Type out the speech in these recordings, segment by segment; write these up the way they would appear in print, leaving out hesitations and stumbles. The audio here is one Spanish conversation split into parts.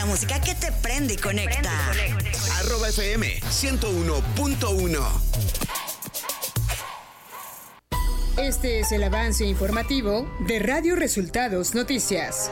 la música que te prende y conecta. @FM 101.1. Este es el avance informativo de Radio Resultados Noticias.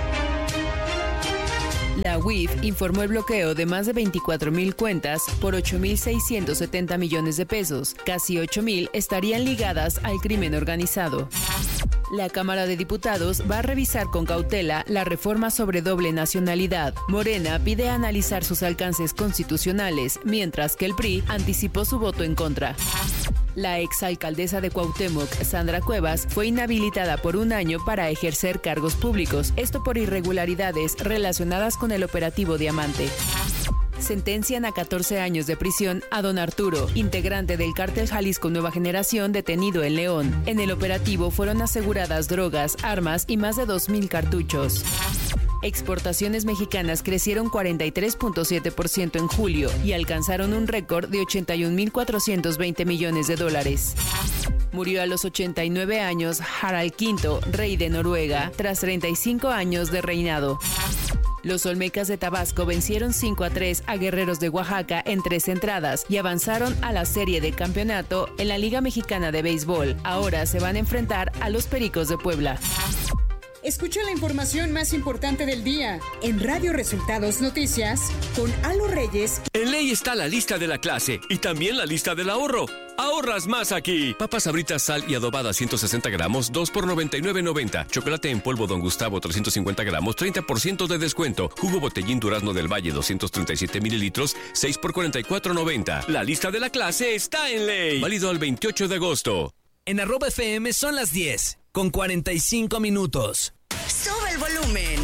La UIF informó el bloqueo de más de 24,000 cuentas por 8,670 millones de pesos. Casi 8,000 estarían ligadas al crimen organizado. La Cámara de Diputados va a revisar con cautela la reforma sobre doble nacionalidad. Morena pide analizar sus alcances constitucionales, mientras que el PRI anticipó su voto en contra. La exalcaldesa de Cuauhtémoc, Sandra Cuevas, fue inhabilitada por 1 año para ejercer cargos públicos, esto por irregularidades relacionadas con el operativo Diamante. Sentencian a 14 años de prisión a don Arturo, integrante del cártel Jalisco Nueva Generación, detenido en León. En el operativo fueron aseguradas drogas, armas y más de 2,000 cartuchos. Exportaciones mexicanas crecieron 43.7% en julio y alcanzaron un récord de 81,420 millones de dólares. Murió a los 89 años Harald V, rey de Noruega, tras 35 años de reinado. Los Olmecas de Tabasco vencieron 5-3 a Guerreros de Oaxaca en 3 entradas y avanzaron a la serie de campeonato en la Liga Mexicana de Béisbol. Ahora se van a enfrentar a los Pericos de Puebla. Escucha la información más importante del día en Radio Resultados Noticias con Alo Reyes. En Ley está la lista de la clase y también la lista del ahorro. ¡Ahorras más aquí! Papas Sabritas, sal y adobada 160 gramos, 2 por $99.90. Chocolate en polvo Don Gustavo 350 gramos, 30% de descuento. Jugo Botellín Durazno del Valle 237 mililitros, 6 por $44.90. La lista de la clase está en Ley. Válido al 28 de agosto. En @FM son las 10:45. Sube el volumen.